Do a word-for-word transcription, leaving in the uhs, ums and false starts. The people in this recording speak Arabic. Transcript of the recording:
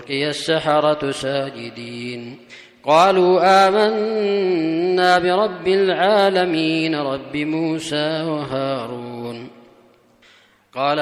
فألقي السحرة ساجدين قالوا آمنا برب العالمين رب موسى وهارون. قال